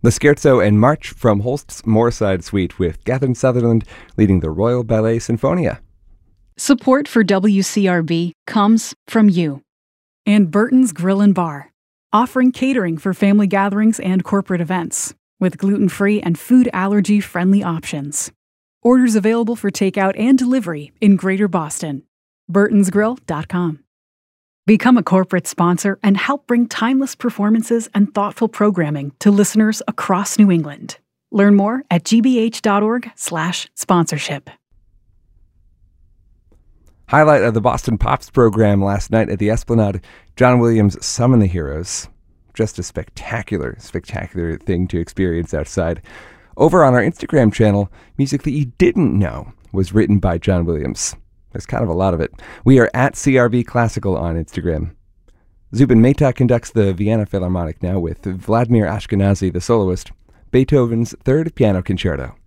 The Scherzo and March from Holst's Moorside Suite with Catherine Sutherland leading the Royal Ballet Sinfonia. Support for WCRB comes from you. And Burton's Grill and Bar, offering catering for family gatherings and corporate events, with gluten-free and food allergy-friendly options. Orders available for takeout and delivery in Greater Boston. burtonsgrill.com. Become a corporate sponsor and help bring timeless performances and thoughtful programming to listeners across New England. Learn more at gbh.org/sponsorship. Highlight of the Boston Pops program last night at the Esplanade, John Williams' Summon the Heroes. Just a spectacular thing to experience outside. Over on our Instagram channel, music that you didn't know was written by John Williams. There's kind of a lot of it. We are at CRV Classical on Instagram. Zubin Mehta conducts the Vienna Philharmonic now with Vladimir Ashkenazy, the soloist, Beethoven's Third Piano Concerto.